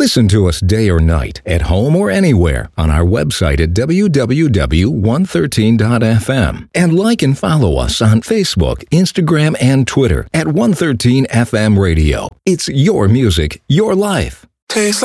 Listen to us day or night, at home or anywhere, on our website at www.113.fm. And like and follow us on Facebook, Instagram, and Twitter at 113FM Radio. It's your music, your life. Tastes